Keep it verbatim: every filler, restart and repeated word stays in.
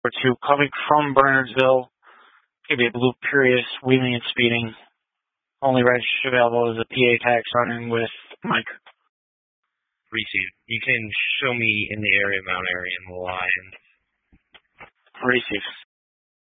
Or two, coming from Bernardsville, could be a blue Prius, wheeling and speeding. Only registration available is a P A tax running with Mike. Received. You can show me in the area, Mount Airy, and the line. Received.